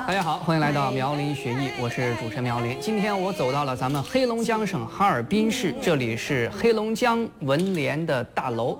大家好，欢迎来到苗林学艺，我是主持人苗林。今天我走到了咱们黑龙江省哈尔滨市，这里是黑龙江文联的大楼。